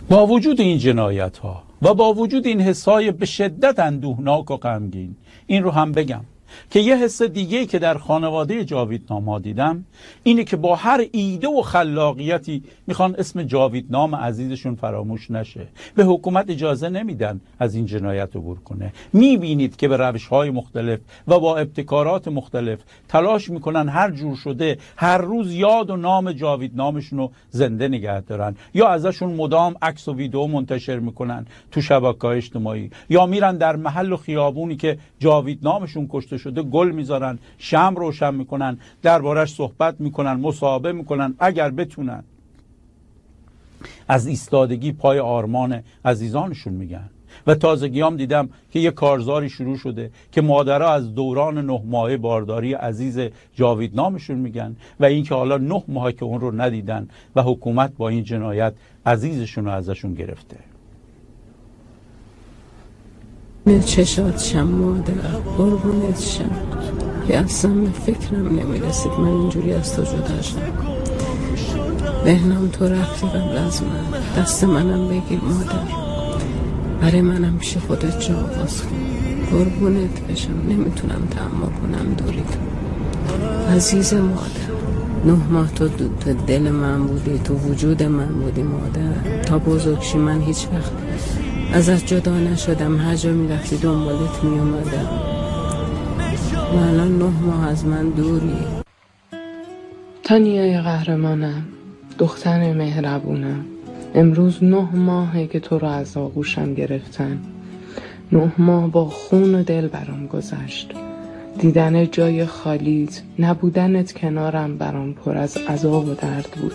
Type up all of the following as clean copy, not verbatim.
با وجود این جنایت ها و با وجود این حسای به شدت اندوهناک و غمگین، این رو هم بگم که یه حس دیگه‌ای که در خانواده جاویدنام‌ها دیدم اینه که با هر ایده و خلاقیتی میخوان اسم جاویدنام عزیزشون فراموش نشه. به حکومت اجازه نمیدن از این جنایت عبور کنه. میبینید که به روش‌های مختلف و با ابتکارات مختلف تلاش میکنن هر جور شده هر روز یاد و نام جاویدنامشون رو زنده نگه دارن، یا ازشون مدام عکس و ویدیو منتشر میکنن تو شبکه‌های اجتماعی، یا میرن در محل و خیابونی که جاویدنامشون کشته شده گل میذارن، شمع روشن میکنن، دربارش صحبت میکنن، مصاحبه میکنن، اگر بتونن از ایستادگی پای آرمان عزیزانشون میگن. و تازگیام دیدم که یه کارزاری شروع شده که مادرها از دوران 9 ماهه بارداری عزیز جاویدنامشون میگن و اینکه حالا 9 ماه که اون رو ندیدن و حکومت با این جنایت عزیزشون رو ازشون گرفته. چشات شم مادر، قربونت شم که اصلا به فکرم نمیرسید من اینجوری از تو جدا شم. بهنام تو رفتی قبل از من، دست منم بگیر مادر، برای منم پیش خودت جا باز کن. قربونت بشم، نمیتونم تحمل کنم دوری تو عزیز مادر. 9 ماه تو دل من بودی، تو وجود من بودی مادر. تا بزرگشی من هیچ وقت ازت جدا نشدم، هر جا میرفتی دنبالت میومدم و الان 9 ماه از من دوری. تانیای قهرمانم، دختر مهربونم، امروز 9 ماهه که تو رو از آغوشم گرفتن. 9 ماه با خون و دل برام گذشت. دیدن جای خالیت، نبودنت کنارم برام پر از عذاب و درد بود.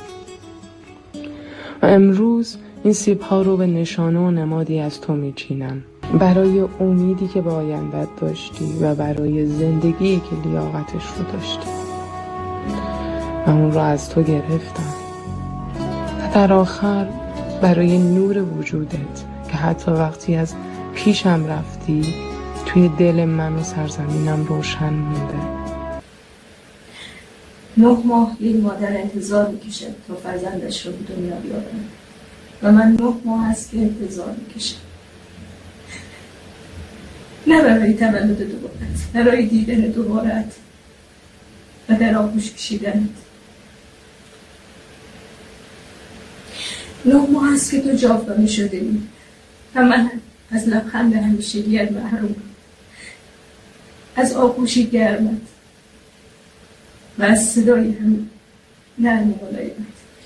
و امروز این سیب‌ها رو به نشانه و نمادی از تو میچینم، برای امیدی که با آیندت داشتی و برای زندگی که لیاقتش رو داشتی. و اون رو از تو گرفتم و در آخر برای نور وجودت که حتی وقتی از پیشم رفتی توی دل من و سرزمینم روشن مونده. 9 ماه یک مادر انتظار میکشه تا فرزندش رو به دنیا بیاره و من 9 ماه هست که انتظار میکشم، نه برای تولد دوبارت، برای دیدن دوبارت و در آغوش کشیدنت. 9 ماه هست که تو جاودانه شده ای و من از لبخند همیشگیت محروم، از آغوشی گرمت و از صدای هم نرم و ملایمت.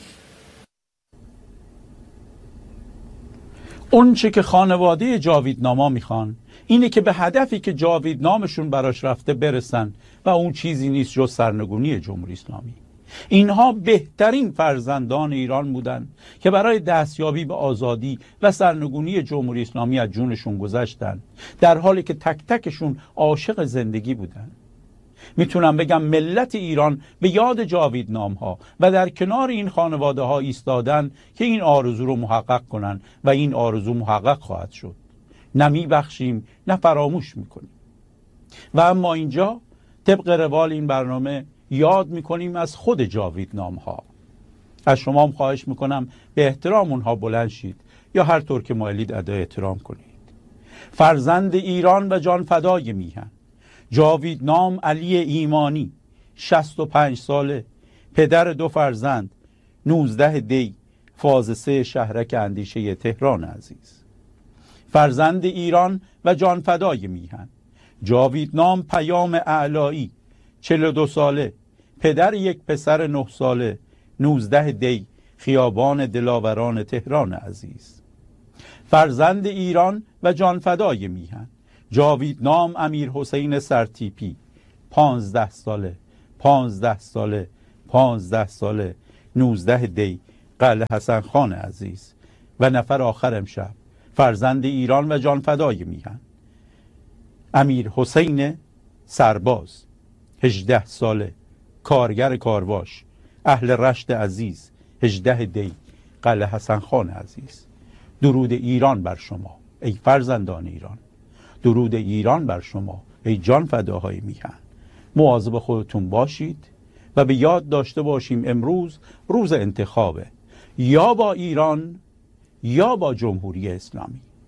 اون چه که خانواده جاویدناما میخوان اینه که به هدفی که جاویدنامشون براش رفته برسن و اون چیزی نیست جز سرنگونی جمهوری اسلامی. اینها بهترین فرزندان ایران بودن که برای دستیابی به آزادی و سرنگونی جمهوری اسلامی از جونشون گذشتن، در حالی که تک تکشون عاشق زندگی بودن. میتونم بگم ملت ایران به یاد جاویدنام ها و در کنار این خانواده ها ایستادن که این آرزو رو محقق کنن و این آرزو محقق خواهد شد. نه میبخشیم نه فراموش میکنیم. و اما اینجا طبق روال این برنامه یاد میکنیم از خود جاویدنام ها. از شما هم خواهش میکنم به احترام اونها بلند شید یا هر طور که مایلید ادای احترام کنید. فرزند ایران و جان فدای میهن جاویدنام علی ایمانی، 65 ساله، پدر 2 فرزند، 19 دی، فاز 3 شهرک اندیشه تهران عزیز. فرزند ایران و جان فدای میهن جاویدنام پیام اعلایی، 42 ساله، پدر 1 پسر 9 ساله، 19 دی، خیابان دلاوران تهران عزیز. فرزند ایران و جان فدای میهن جاویدنام امیر حسین سرتیپی، 15 ساله، 15 ساله، 15 ساله، 19 دی، قلعه حسن خان عزیز. و نفر آخر امشب فرزند ایران و جان فدای میهن امیر حسین سرباز، 18 ساله، کارگر کارواش، اهل رشت عزیز، 18 دی، قلعه حسن خان عزیز. درود ایران بر شما ای فرزندان ایران، درود ایران بر شما ای جان فداهای میهن. مواظب خودتون باشید و به یاد داشته باشیم امروز روز انتخابه، یا با ایران یا با جمهوری اسلامی.